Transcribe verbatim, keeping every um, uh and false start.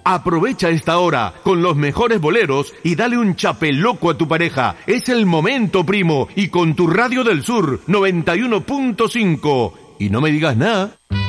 Aprovecha esta hora con los mejores boleros y dale un chapeloco a tu pareja. Es el momento, primo, y con tu Radio del Sur noventa y uno punto cinco. Y no me digas nada.